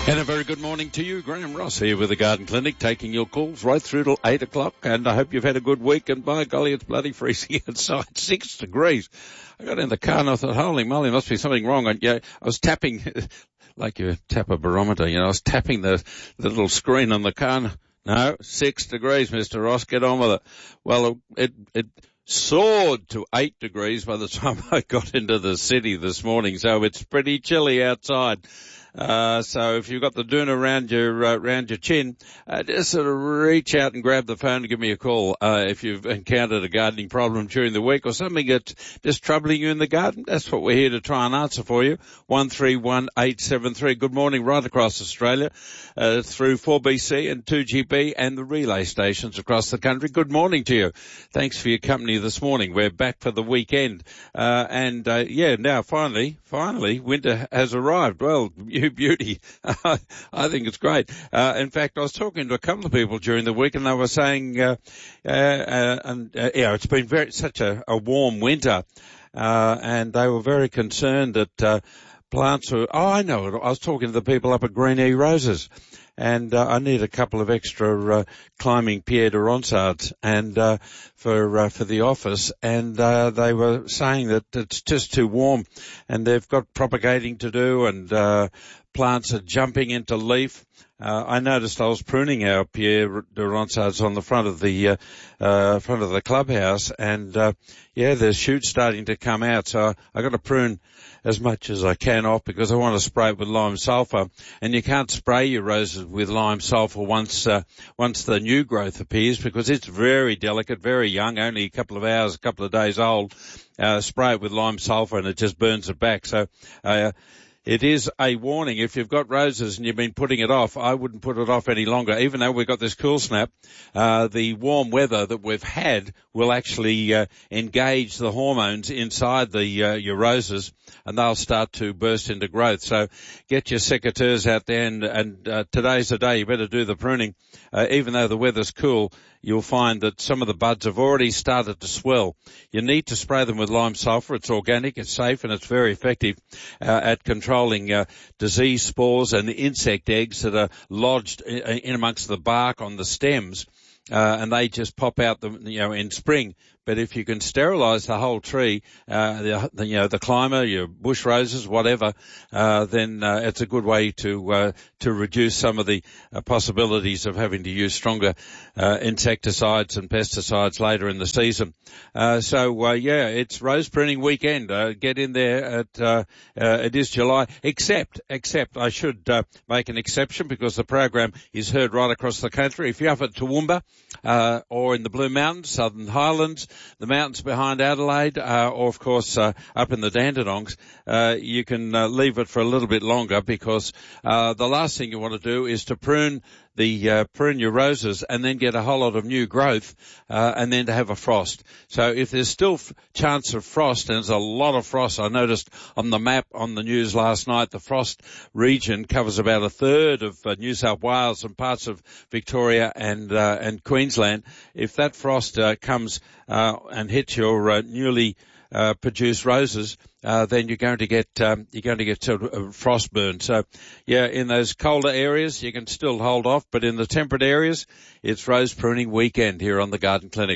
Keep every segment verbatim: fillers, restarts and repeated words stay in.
And a very good morning to you. Graham Ross here with the Garden Clinic, taking your calls right through till eight o'clock. And I hope you've had a good week. And by golly, it's bloody freezing outside, six degrees. I got in the car and I thought, holy moly, must be something wrong. And yeah, I was tapping, like you tap a barometer, you know, I was tapping the, the little screen on the car. And, no, six degrees, Mister Ross, get on with it. Well, it, it soared to eight degrees by the time I got into the city this morning. So it's pretty chilly outside. Uh, so if you've got the doona around your, uh, around your chin, uh, just sort of reach out and grab the phone and give me a call, uh, if you've encountered a gardening problem during the week or something that's just troubling you in the garden. That's what we're here to try and answer for you. one three one eight seven three. Good morning right across Australia, uh, through four B C and two G B and the relay stations across the country. Good morning to you. Thanks for your company this morning. We're back for the weekend. Uh, and, uh, yeah, now finally, finally, winter has arrived. Well, you beauty. I think it's great. Uh, in fact, I was talking to a couple of people during the week and they were saying, uh, uh, uh, and, uh, yeah, it's been very, such a, a warm winter, uh, and they were very concerned that, uh, plants are, oh, I know it. I was talking to the people up at Green E Roses. And uh, I need a couple of extra uh, climbing Pierre de Ronsards and uh, for uh, for the office, and uh, they were saying that it's just too warm, and they've got propagating to do, and uh, plants are jumping into leaf. Uh, I noticed I was pruning our Pierre de Ronsards on the front of the uh, uh, front of the clubhouse, and uh, yeah, there's shoots starting to come out. So I got to prune as much as I can off because I want to spray it with lime sulphur. And you can't spray your roses with lime sulphur once uh, once the new growth appears because it's very delicate, very young, only a couple of hours, a couple of days old. Uh, spray it with lime sulphur and it just burns it back. So uh, it is a warning. If you've got roses and you've been putting it off, I wouldn't put it off any longer. Even though we've got this cool snap, uh, the warm weather that we've had will actually uh, engage the hormones inside the uh, your roses, and they'll start to burst into growth. So get your secateurs out there, and, and uh, today's the day. You better do the pruning. Uh, even though the weather's cool, you'll find that some of the buds have already started to swell. You need to spray them with lime sulphur. It's organic, it's safe, and it's very effective uh, at controlling uh, disease spores and the insect eggs that are lodged in, in amongst the bark on the stems. Uh, and they just pop out, the, you know, in spring. But if you can sterilise the whole tree, uh, the, the, you know, the climber, your bush roses, whatever, uh, then uh, it's a good way to uh, to reduce some of the uh, possibilities of having to use stronger uh, insecticides and pesticides later in the season. Uh, so uh, yeah, it's rose pruning weekend. Uh, get in there at uh, uh, it is July. Except, except I should uh, make an exception because the program is heard right across the country. If you're up at Toowoomba uh, or in the Blue Mountains, Southern Highlands, the mountains behind Adelaide, uh, or of course uh, up in the Dandenongs, uh, you can uh, leave it for a little bit longer because uh, the last thing you want to do is to prune the uh, prune your roses and then get a whole lot of new growth uh, and then to have a frost. So if there's still f- chance of frost, and there's a lot of frost, I noticed on the map on the news last night, the frost region covers about a third of uh, New South Wales and parts of Victoria and uh, and Queensland. If that frost uh, comes uh, and hits your uh, newly uh, produced roses, Uh, then you're going to get um, you're going to get sort of a frost burn. So, yeah, in those colder areas you can still hold off, but in the temperate areas, it's rose pruning weekend here on the Garden Clinic.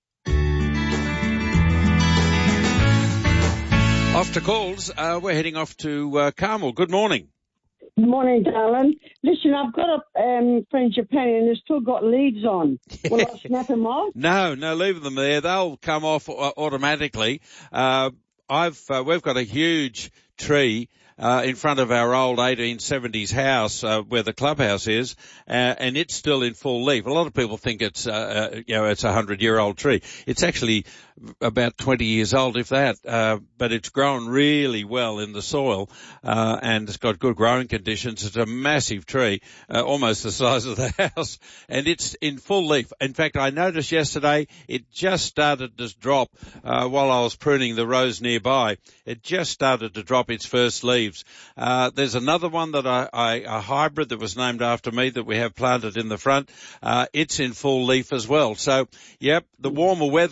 Off to calls. Uh, we're heading off to uh, Carmel. Good morning. Good morning, darling. Listen, I've got a um, frangipani and they've still got leaves on. Will I snap them off? No, no, leave them there. They'll come off automatically. Uh, I've, uh, we've got a huge tree, uh, in front of our old eighteen seventies house, uh, where the clubhouse is, uh, and it's still in full leaf. A lot of people think it's, uh, uh you know, it's a hundred year old tree. It's actually about twenty years old, if that, uh, but it's grown really well in the soil, uh, and it's got good growing conditions. It's a massive tree, uh, almost the size of the house, and it's in full leaf. In fact, I noticed yesterday it just started to drop, uh, while I was pruning the rose nearby. It just started to drop its first leaves. Uh, there's another one that I, I, a hybrid that was named after me that we have planted in the front. Uh, it's in full leaf as well. So, yep, the warmer weather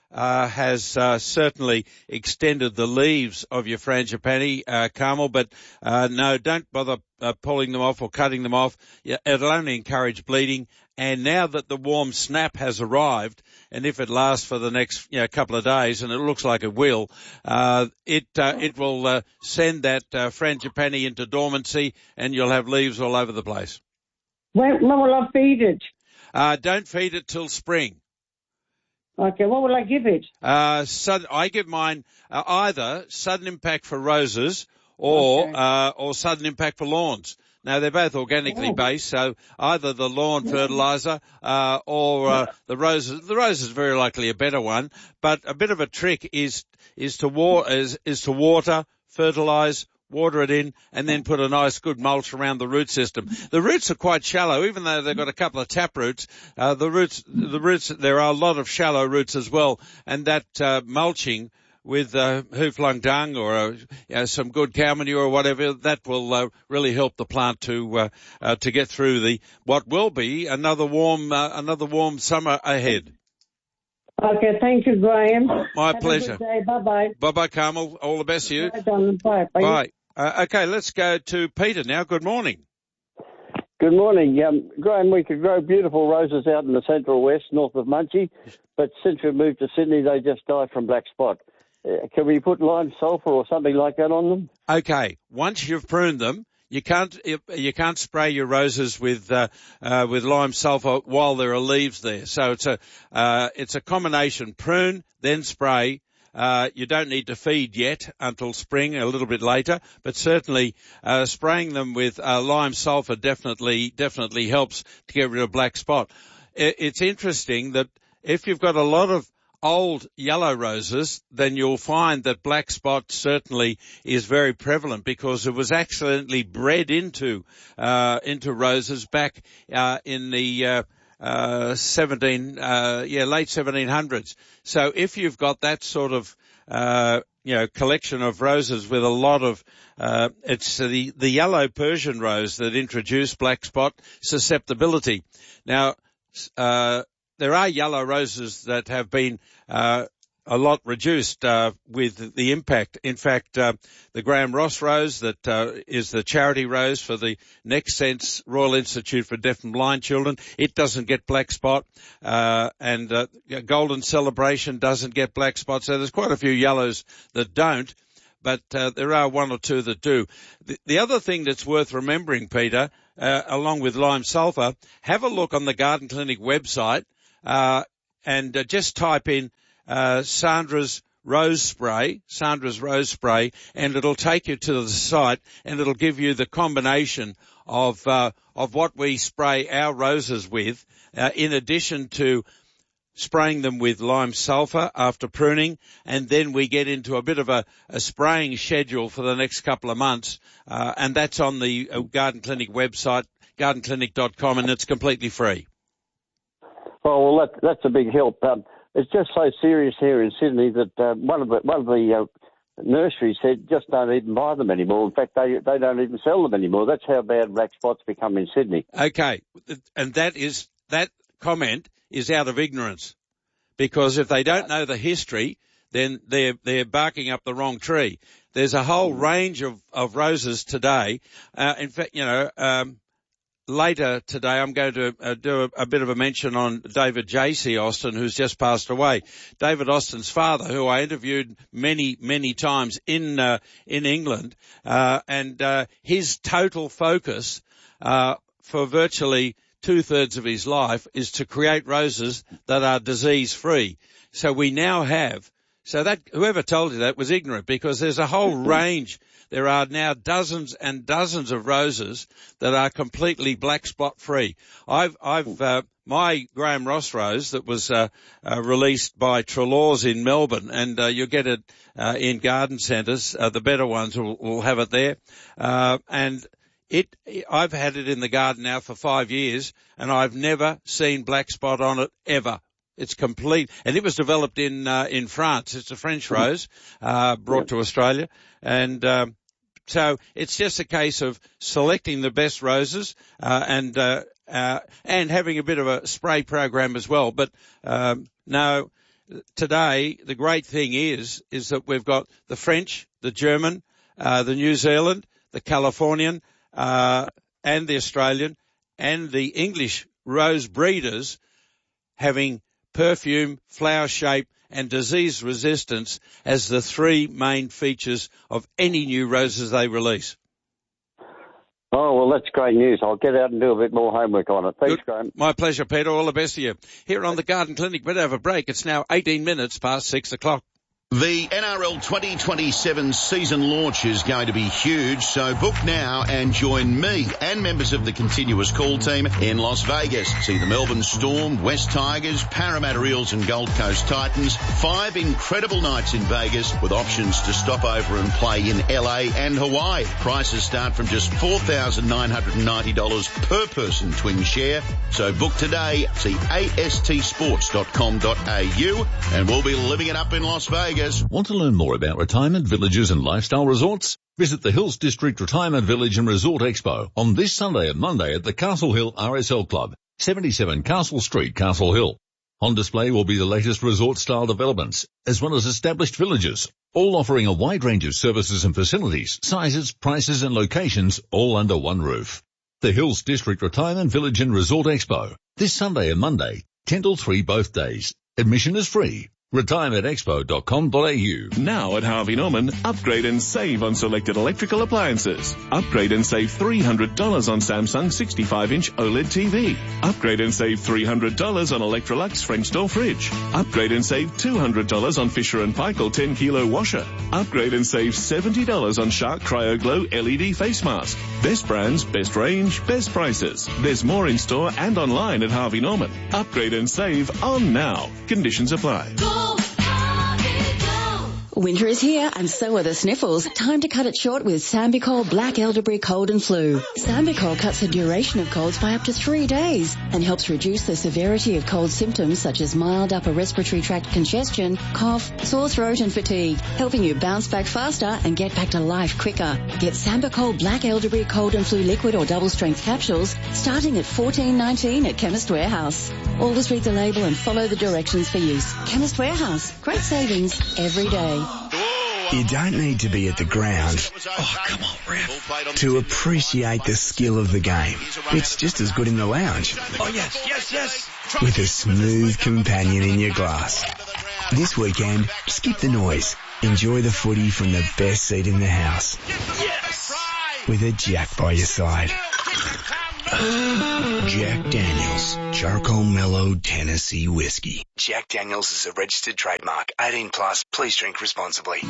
uh, has uh, certainly extended the leaves of your frangipani, uh, Carmel, but uh, no, don't bother uh, pulling them off or cutting them off. Yeah, it'll only encourage bleeding. And now that the warm snap has arrived, and if it lasts for the next you know, couple of days, and it looks like it will, uh, it uh, it will uh, send that uh, frangipani into dormancy, and you'll have leaves all over the place. When, when will I feed it? Uh, don't feed it till spring. Okay, what will I give it? Uh, sud- I give mine uh, either sudden impact for roses or Okay. uh, or sudden impact for lawns. Now they're both organically Oh. based, so either the lawn fertilizer uh, or uh, the roses. The rose is very likely a better one, but a bit of a trick is is to wa- is, is to water, fertilize, water it in, and then put a nice good mulch around the root system. The roots are quite shallow, even though they've got a couple of tap roots. Uh, the roots, the roots, there are a lot of shallow roots as well, and that uh, mulching with uh, hoof-lung dung or uh, you know, some good cow manure or whatever, that will uh, really help the plant to uh, uh, to get through the what will be another warm uh, another warm summer ahead. Okay, thank you, Graham. My Have pleasure. A good day. Bye-bye. Bye-bye, Carmel. All the best to you. Bye, darling. Bye. Bye. Bye. Uh, okay, let's go to Peter now. Good morning. Good morning. Um, Graham, we could grow beautiful roses out in the central west, north of Munchie, but since we moved to Sydney, they just die from black spot. Uh, can we put lime sulphur or something like that on them? Okay, once you've pruned them, you can't you can't spray your roses with uh, uh, with lime sulphur while there are leaves there. So it's a uh, it's a combination: prune, then spray. Uh, you don't need to feed yet until spring, a little bit later, but certainly uh, spraying them with uh, lime sulphur definitely definitely helps to get rid of black spot. It, it's interesting that if you've got a lot of old yellow roses, then you'll find that black spot certainly is very prevalent because it was accidentally bred into uh, into roses back uh, in the uh, uh, seventeen uh, yeah late seventeen hundreds. So if you've got that sort of uh, you know collection of roses with a lot of uh, it's the the yellow Persian rose that introduced black spot susceptibility. Now. Uh, There are yellow roses that have been uh, a lot reduced uh, with the impact. In fact, uh, the Graham Ross rose that uh, is the charity rose for the Next Sense Royal Institute for Deaf and Blind Children, it doesn't get black spot, uh, and uh, Golden Celebration doesn't get black spot. So there's quite a few yellows that don't, but uh, there are one or two that do. The, the other thing that's worth remembering, Peter, uh, along with lime sulphur, have a look on the Garden Clinic website. Uh, and uh, just type in uh, Sandra's Rose Spray, Sandra's Rose Spray, and it'll take you to the site, and it'll give you the combination of uh, of what we spray our roses with, uh, in addition to spraying them with lime sulphur after pruning, and then we get into a bit of a, a spraying schedule for the next couple of months, uh, and that's on the uh, Garden Clinic website, garden clinic dot com, and it's completely free. Oh, well, that, that's a big help. Um, it's just so serious here in Sydney that uh, one of the one of the uh, nurseries said just don't even buy them anymore. In fact, they they don't even sell them anymore. That's how bad black spots become in Sydney. Okay, and that is that comment is out of ignorance, because if they don't know the history, then they're they're barking up the wrong tree. There's a whole range of of roses today. Uh, in fact, you know. Um, Later today, I'm going to uh, do a, a bit of a mention on David J C Austin, who's just passed away. David Austin's father, who I interviewed many, many times in uh, in England, uh, and uh, his total focus uh, for virtually two-thirds of his life is to create roses that are disease-free. So we now have, so that whoever told you that was ignorant, because there's a whole range. There are now dozens and dozens of roses that are completely black spot free. I've, I've, uh, my Graham Ross rose that was, uh, uh released by Trelaws in Melbourne, and, uh, you'll get it, uh, in garden centres. Uh, the better ones will, will have it there. Uh, and it, I've had it in the garden now for five years, and I've never seen black spot on it ever. It's complete, and it was developed in uh, in France. It's a French rose uh, brought to Australia, and um, so it's just a case of selecting the best roses uh, and uh, uh, and having a bit of a spray program as well. But um, no, today, the great thing is, is that we've got the French, the German, uh, the New Zealand, the Californian, uh, and the Australian, and the English rose breeders having perfume, flower shape, and disease resistance as the three main features of any new roses they release. Oh, well, that's great news. I'll get out and do a bit more homework on it. Thanks, Good. Graham. My pleasure, Peter. All the best to you. Here on the Garden Clinic, bit of a break. It's now eighteen minutes past six o'clock. The N R L twenty twenty-seven season launch is going to be huge, so book now and join me and members of the continuous call team in Las Vegas. See the Melbourne Storm, West Tigers, Parramatta Eels and Gold Coast Titans. Five incredible nights in Vegas with options to stop over and play in L A and Hawaii. Prices start from just four thousand nine hundred ninety dollars per person twin share. So book today. See A S T sports dot com dot A U and we'll be living it up in Las Vegas. Want to learn more about retirement villages and lifestyle resorts? Visit the Hills District Retirement Village and Resort Expo on this Sunday and Monday at the Castle Hill R S L Club, seventy-seven Castle Street, Castle Hill. On display will be the latest resort-style developments, as well as established villages, all offering a wide range of services and facilities, sizes, prices and locations, all under one roof. The Hills District Retirement Village and Resort Expo, this Sunday and Monday, ten till three both days. Admission is free. retirement expo dot com dot A U. Now at Harvey Norman, upgrade and save on selected electrical appliances. Upgrade and save three hundred dollars on Samsung sixty-five inch OLED T V. Upgrade and save three hundred dollars on Electrolux French door fridge. Upgrade and save two hundred dollars on Fisher and Paykel ten kilo washer. Upgrade and save seventy dollars on Shark CryoGlow L E D face mask. Best brands, best range, best prices. There's more in store and online at Harvey Norman. Upgrade and save on now. Conditions apply. Winter is here and so are the sniffles. Time to cut it short with Sambicol Black Elderberry Cold and Flu. Sambicol cuts the duration of colds by up to three days and helps reduce the severity of cold symptoms such as mild upper respiratory tract congestion, cough, sore throat and fatigue, helping you bounce back faster and get back to life quicker. Get Sambicol Black Elderberry Cold and Flu liquid or double strength capsules starting at fourteen nineteen at Chemist Warehouse. Always read the label and follow the directions for use. Chemist Warehouse. Great savings every day. You don't need to be at the ground oh, come on, ref. to appreciate the skill of the game. It's just as good in the lounge. Oh, yes, yes, yes. With a smooth companion in your glass. This weekend, skip the noise. Enjoy the footy from the best seat in the house. Yes. With a Jack by your side. Jack Daniels, Charcoal Mellow Tennessee Whiskey. Jack Daniels is a registered trademark. eighteen plus. Please drink responsibly.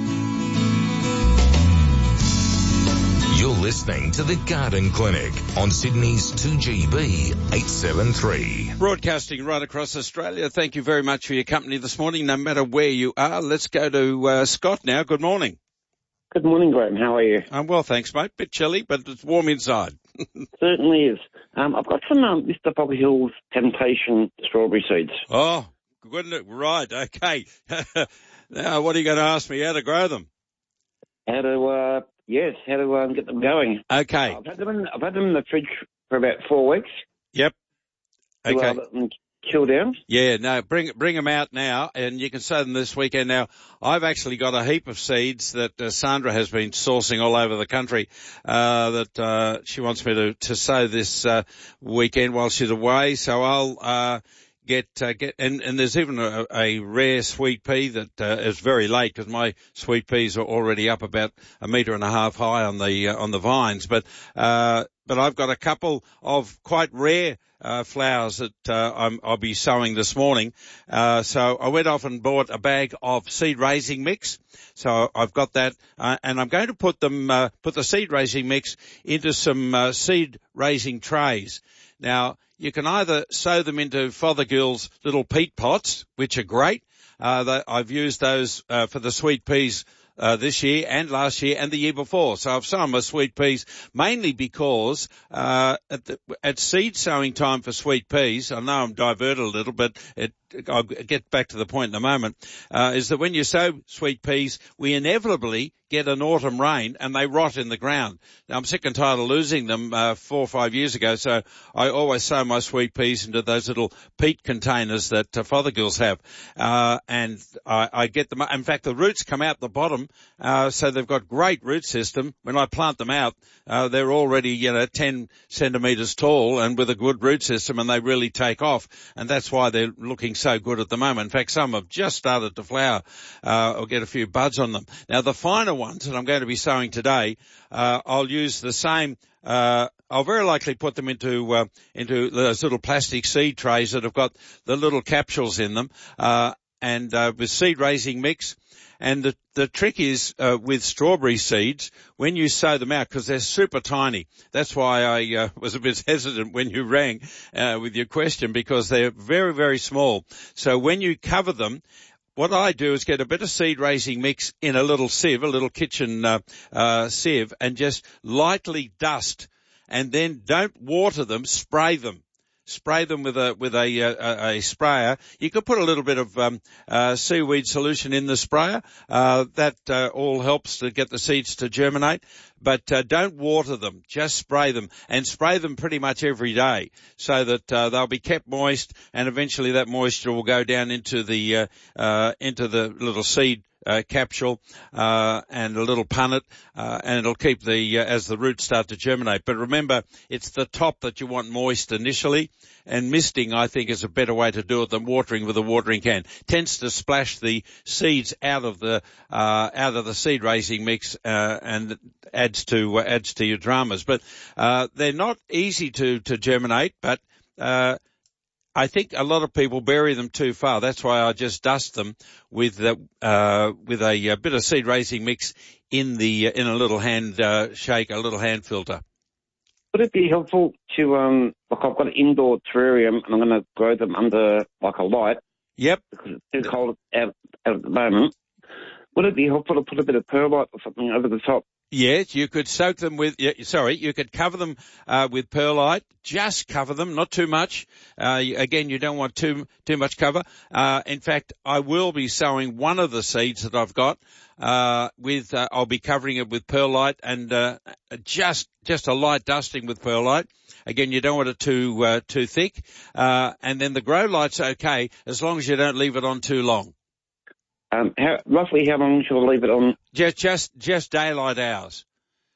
You're listening to the Garden Clinic on Sydney's two G B eight seventy-three. Broadcasting right across Australia. Thank you very much for your company this morning, no matter where you are. Let's go to uh, Scott now. Good morning. Good morning, Graham. How are you? I'm well, thanks, mate. Bit chilly, but it's warm inside. Certainly is. Um, I've got some um, Mister Poppy Hill's Temptation strawberry seeds. Oh, goodness. Right, okay. Now, what are you going to ask me? How to grow them? How to, uh, yes, how to um, get them going. Okay. Uh, I've had them in, I've had them in the fridge for about four weeks. Yep. Okay. To, uh, let them chill down. Yeah, no, bring bring them out now, and you can sow them this weekend. Now, I've actually got a heap of seeds that uh, Sandra has been sourcing all over the country uh, that uh, she wants me to, to sow this uh, weekend while she's away. So I'll uh, get uh, get and, and there's even a, a rare sweet pea that uh, is very late because my sweet peas are already up about a metre and a half high on the uh, on the vines. But uh, but I've got a couple of quite rare Uh, flowers that uh, I'm, I'll be sowing this morning. Uh, so I went off and bought a bag of seed raising mix. So I've got that, uh, and I'm going to put them, uh, put the seed raising mix into some uh, seed raising trays. Now you can either sow them into Fothergill's little peat pots, which are great. Uh, they, I've used those uh, for the sweet peas Uh, this year and last year and the year before. So I've sown my sweet peas mainly because uh, at, the, at seed sowing time for sweet peas, I know I'm diverted a little, but it, I'll get back to the point in a moment, uh, is that when you sow sweet peas, we inevitably get an autumn rain and they rot in the ground. Now, I'm sick and tired of losing them uh, four or five years ago, so I always sow my sweet peas into those little peat containers that uh, Fothergills have, uh, and I, I get them. In fact, the roots come out the bottom, uh, so they've got great root system. When I plant them out, uh, they're already, you know, ten centimetres tall and with a good root system, and they really take off, and that's why they're looking so good at the moment. In fact, some have just started to flower uh, or get a few buds on them. Now, the finer ones that I'm going to be sowing today, uh, I'll use the same. Uh, I'll very likely put them into uh, into those little plastic seed trays that have got the little capsules in them, uh, and uh, with seed raising mix. And the, the trick is uh, with strawberry seeds, when you sow them out, because they're super tiny. That's why I uh, was a bit hesitant when you rang uh, with your question, because they're very, very small. So when you cover them, what I do is get a bit of seed raising mix in a little sieve, a little kitchen uh, uh, sieve, and just lightly dust, and then don't water them, spray them. Spray them with a with a, a, a sprayer. You could put a little bit of um, uh, seaweed solution in the sprayer. Uh, that uh, all helps to get the seeds to germinate. But uh, don't water them. Just spray them, and spray them pretty much every day, so that uh, they'll be kept moist, and eventually that moisture will go down into the uh, uh, into the little seed Uh, capsule, uh, and a little punnet, uh, and it'll keep the, uh, as the roots start to germinate. But remember, it's the top that you want moist initially, and misting, I think, is a better way to do it than watering with a watering can. Tends to splash the seeds out of the, uh, out of the seed raising mix, uh, and adds to, uh, adds to your dramas. But, uh, they're not easy to, to germinate, but, uh, I think a lot of people bury them too far. That's why I just dust them with the, uh, with a, a bit of seed raising mix in the, in a little hand, uh, shake, a little hand filter. Would it be helpful to, um, like I've got an indoor terrarium and I'm going to grow them under like a light? Yep. Because it's too cold out, out at the moment. Would it be helpful to put a bit of perlite or something over the top? Yes, you could soak them with, sorry, you could cover them uh, with perlite. Just cover them, not too much. Uh, again, you don't want too too much cover. Uh, in fact, I will be sowing one of the seeds that I've got uh, with, uh, I'll be covering it with perlite and uh, just just a light dusting with perlite. Again, you don't want it too uh, too thick. Uh, and then the grow light's okay as long as you don't leave it on too long. Um, how, roughly how long should I leave it on? Just, just, just daylight hours.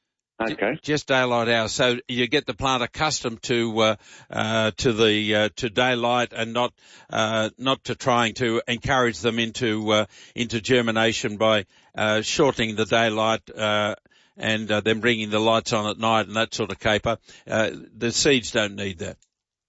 Okay. Just daylight hours. So you get the plant accustomed to, uh, uh, to the, uh, to daylight and not, uh, not to trying to encourage them into, uh, into germination by, uh, shortening the daylight, uh, and, uh, then bringing the lights on at night and that sort of caper. Uh, the seeds don't need that.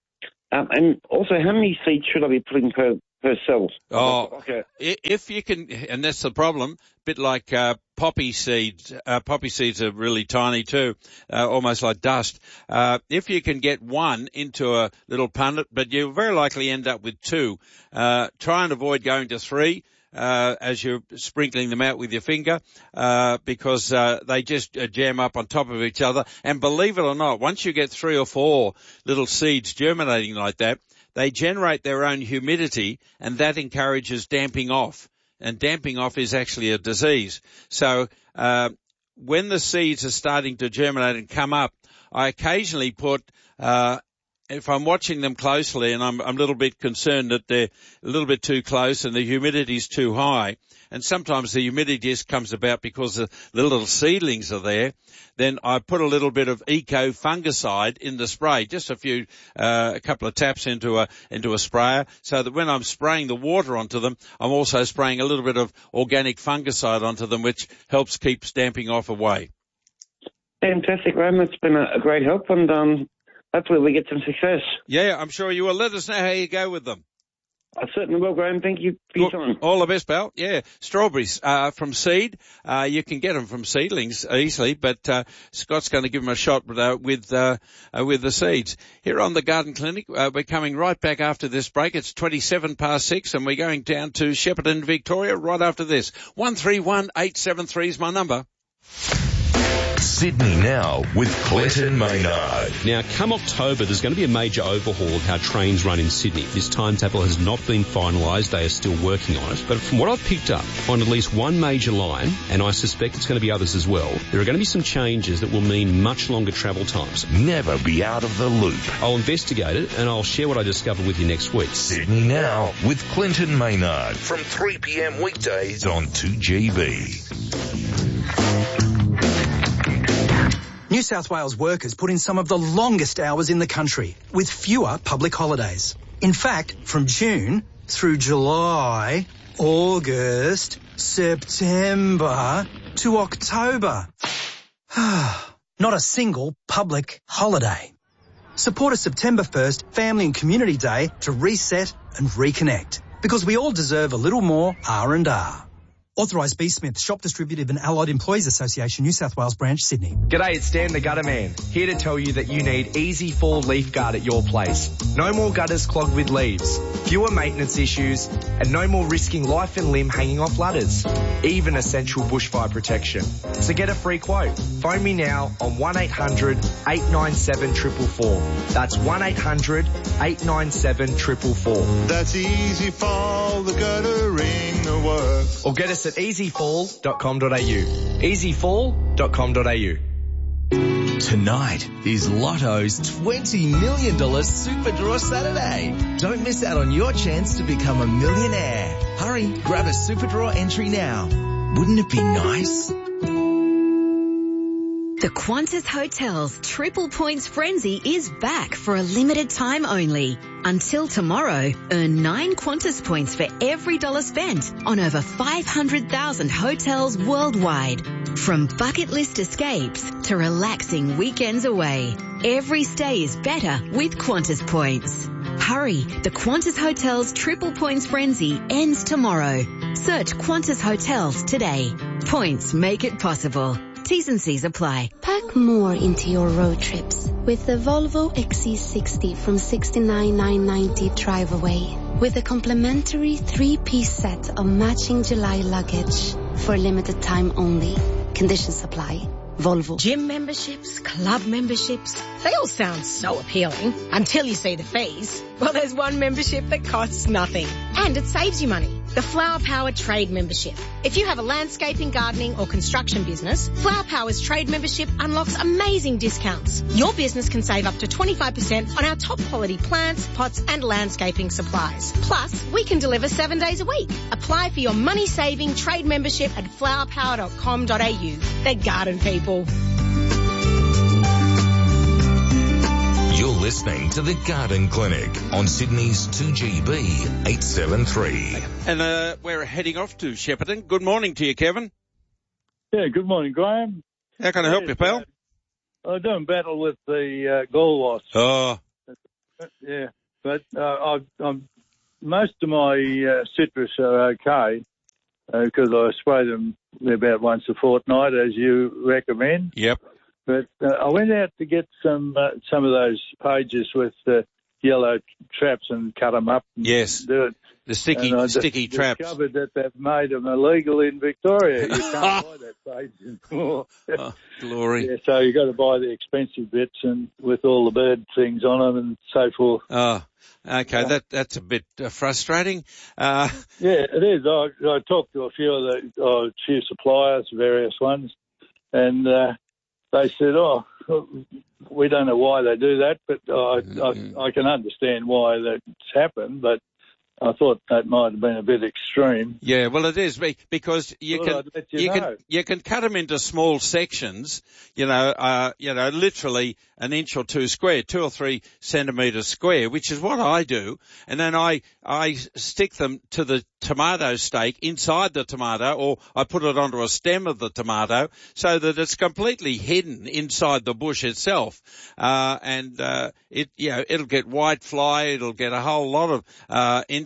Um, and also, how many seeds should I be putting per, per cell? Oh, okay. If you can, and that's the problem, a bit like, uh, poppy seeds, uh, poppy seeds are really tiny too, uh, almost like dust. Uh, if you can get one into a little punnet, but you'll very likely end up with two, uh, try and avoid going to three. Uh, as you're sprinkling them out with your finger, uh, because, uh, they just uh, jam up on top of each other. And believe it or not, once you get three or four little seeds germinating like that, they generate their own humidity, and that encourages damping off. And damping off is actually a disease. So, uh, when the seeds are starting to germinate and come up, I occasionally put, uh, if I'm watching them closely and I'm, I'm a little bit concerned that they're a little bit too close and the humidity's too high, and sometimes the humidity just comes about because the, the little seedlings are there, then I put a little bit of eco fungicide in the spray, just a few, uh, a couple of taps into a, into a sprayer, so that when I'm spraying the water onto them, I'm also spraying a little bit of organic fungicide onto them, which helps keep damping off away. Fantastic, Graham. That's been a, a great help, and, um, hopefully we get some success. Yeah, I'm sure you will. Let us know how you go with them. I certainly will, Graham. Thank you for your time. All the best, pal. Yeah, strawberries uh, from seed. Uh, you can get them from seedlings easily, but uh, Scott's going to give them a shot uh, with uh, uh, with the seeds. Here on the Garden Clinic, uh, we're coming right back after this break. It's twenty-seven past six, and we're going down to Shepparton, Victoria, right after this. one three one eight seven three is my number. Sydney Now with Clinton Maynard. Now, come October, there's going to be a major overhaul of how trains run in Sydney. This timetable has not been finalised. They are still working on it. But from what I've picked up on at least one major line, and I suspect it's going to be others as well, there are going to be some changes that will mean much longer travel times. Never be out of the loop. I'll investigate it and I'll share what I discover with you next week. Sydney Now with Clinton Maynard from three p.m. weekdays on two G B. New South Wales workers put in some of the longest hours in the country, with fewer public holidays. In fact, from June through July, August, September to October. Not a single public holiday. Support a September first Family and Community Day to reset and reconnect, because we all deserve a little more R and R. Authorised B. Smith, Shop Distributive and Allied Employees Association, New South Wales Branch, Sydney. G'day, it's Dan the Gutter Man, here to tell you that you need Easy Fall Leaf Guard at your place. No more gutters clogged with leaves, fewer maintenance issues, and no more risking life and limb hanging off ladders. Even essential bushfire protection. So get a free quote. Phone me now on one eight hundred eight nine seven four four four. That's one eight hundred eight nine seven four four four. That's Easy Fall, the guttering the work. Or get us at easy fall dot com dot a u. easy fall dot com dot a u. Tonight is Lotto's twenty million dollars Super Draw Saturday. Don't miss out on your chance to become a millionaire. Hurry, grab a Super Draw entry now. Wouldn't it be nice? The Qantas Hotels Triple Points Frenzy is back for a limited time only. Until tomorrow, earn nine Qantas points for every dollar spent on over five hundred thousand hotels worldwide. From bucket list escapes to relaxing weekends away, every stay is better with Qantas points. Hurry, the Qantas Hotels Triple Points Frenzy ends tomorrow. Search Qantas Hotels today. Points make it possible. T's and C's apply. Pack more into your road trips with the Volvo X C sixty from sixty-nine thousand nine hundred ninety drive away, with a complimentary three-piece set of matching July luggage for a limited time only. Conditions apply. Volvo. Gym memberships, club memberships, they all sound so appealing until you see the fees. Well, there's one membership that costs nothing and it saves you money. The Flower Power Trade Membership. If you have a landscaping, gardening or construction business, Flower Power's trade membership unlocks amazing discounts. Your business can save up to twenty-five percent on our top quality plants, pots and landscaping supplies. Plus, we can deliver seven days a week. Apply for your money-saving trade membership at flower power dot com dot a u. They're garden people. You're listening to The Garden Clinic on Sydney's two G B eight seventy-three. And uh, we're heading off to Shepparton. Good morning to you, Kevin. Yeah, good morning, Graham. How can I help yes, you, pal? Uh, I'm doing battle with the uh, gall wasp. Oh. Yeah, but uh, I, I'm, most of my uh, citrus are okay because uh, I spray them about once a fortnight, as you recommend. Yep. But uh, I went out to get some uh, some of those pages with uh, yellow traps and cut them up. And yes. Do it. The sticky, and I sticky d- traps. discovered that they've made them illegal in Victoria. You can't buy that page anymore. Oh, glory. Yeah, so you've got to buy the expensive bits and with all the bird things on them and so forth. Oh, okay. Uh, that that's a bit uh, frustrating. Uh, yeah, it is. I, I talked to a few of the uh, a few suppliers, various ones, and uh, they said, "Oh, we don't know why they do that, but I, mm-hmm. I, I can understand why that's happened, but." I thought that might have been a bit extreme. Yeah, well, it is because you well, can you, you know. can you can cut them into small sections. You know, uh, you know, literally an inch or two square, two or three centimetres square, which is what I do. And then I I stick them to the tomato stake inside the tomato, or I put it onto a stem of the tomato so that it's completely hidden inside the bush itself. Uh, and uh, it you know it'll get white fly, it'll get a whole lot of uh, insects.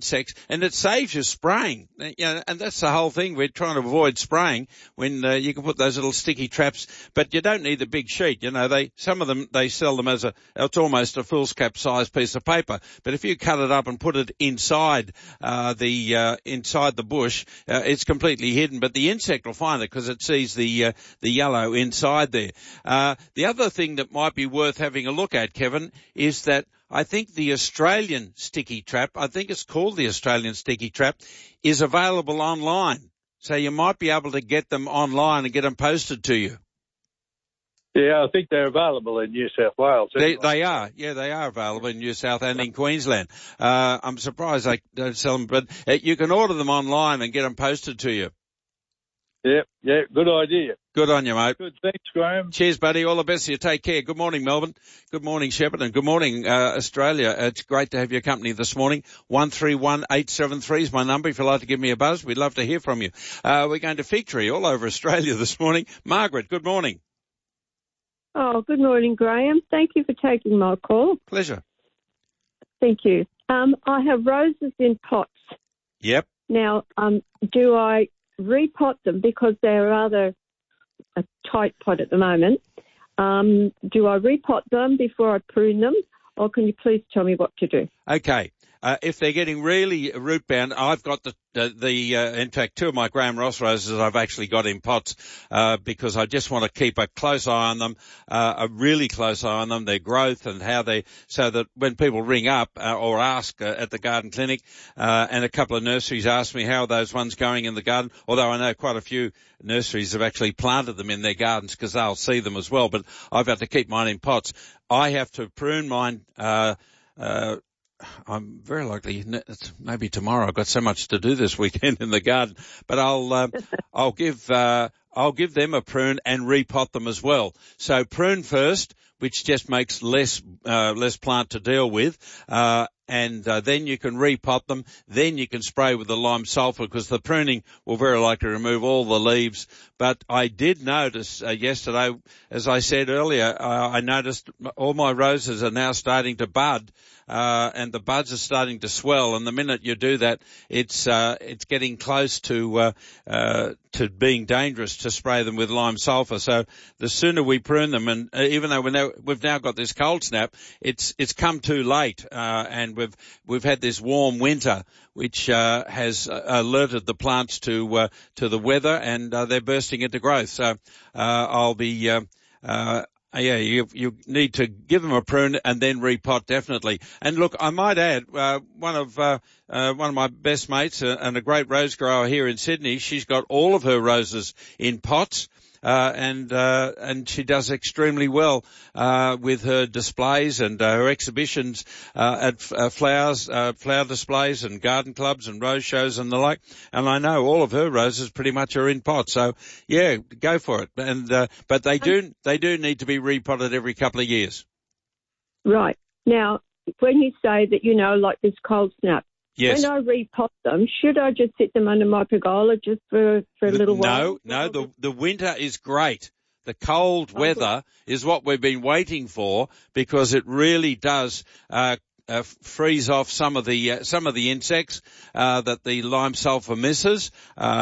insects, and it saves you spraying. You know, and that's the whole thing. We're trying to avoid spraying when uh, you can put those little sticky traps, but you don't need the big sheet. You know, they some of them they sell them as a it's almost a foolscap sized piece of paper. But if you cut it up and put it inside uh, the uh, inside the bush, uh, it's completely hidden. But the insect will find it because it sees the uh, the yellow inside there. Uh, the other thing that might be worth having a look at, Kevin, is that I think the Australian sticky trap, I think it's called the Australian sticky trap, is available online. So you might be able to get them online and get them posted to you. Yeah, I think they're available in New South Wales. They, they are. Yeah, they are available in New South and in Queensland. Uh, I'm surprised they don't sell them, but uh, you can order them online and get them posted to you. Yeah, yeah, good idea. Good on you, mate. Good, thanks, Graham. Cheers, buddy. All the best to you. Take care. Good morning, Melbourne. Good morning, Shepparton. Good morning, uh, Australia. It's great to have your company this morning. one three one eight seven three is my number if you'd like to give me a buzz. We'd love to hear from you. Uh, we're going to Fig Tree all over Australia this morning. Margaret, good morning. Oh, good morning, Graham. Thank you for taking my call. Pleasure. Thank you. Um, I have roses in pots. Yep. Now, um, do I repot them because they're rather a tight pot at the moment? Um, do I repot them before I prune them, or can you please tell me what to do? Okay. Uh, if they're getting really root bound, I've got the, the, the uh, in fact, two of my Graham Ross roses I've actually got in pots, uh, because I just want to keep a close eye on them, uh, a really close eye on them, their growth and how they, so that when people ring up, uh, or ask uh, at the garden clinic, uh, and a couple of nurseries ask me how are those ones going in the garden, although I know quite a few nurseries have actually planted them in their gardens because they'll see them as well, but I've got to keep mine in pots. I have to prune mine, uh, uh, I'm very likely, maybe tomorrow. I've got so much to do this weekend in the garden, but I'll, uh, I'll give, uh, I'll give them a prune and repot them as well. So prune first, which just makes less, uh, less plant to deal with, uh, and uh, then you can repot them. Then you can spray with the lime sulphur because the pruning will very likely remove all the leaves. But I did notice uh, yesterday, as I said earlier, uh, I noticed all my roses are now starting to bud. Uh, and the buds are starting to swell, and the minute you do that, it's, uh, it's getting close to, uh, uh, to being dangerous to spray them with lime sulphur. So the sooner we prune them, and uh, even though we're now, we've now got this cold snap, it's, it's come too late, uh, and we've, we've had this warm winter, which, uh, has alerted the plants to, uh, to the weather, and, uh, they're bursting into growth. So, uh, I'll be, uh, uh, Yeah, you, you need to give them a prune and then repot definitely. And look, I might add, uh, one of, uh, uh, one of my best mates uh, and a great rose grower here in Sydney, she's got all of her roses in pots. Uh, and, uh, and she does extremely well, uh, with her displays and uh, her exhibitions, uh, at uh, flowers, uh, flower displays and garden clubs and rose shows and the like. And I know all of her roses pretty much are in pots. So yeah, go for it. And, uh, but they do, they do need to be repotted every couple of years. Right. Now, when you say that, you know, like this cold snap, yes. When I repot them, should I just sit them under my pergola just for, for a little while? No, no, the, the winter is great. The cold weather is what we've been waiting for because it really does, uh, uh freeze off some of the, uh, some of the insects, uh, that the lime sulphur misses, uh,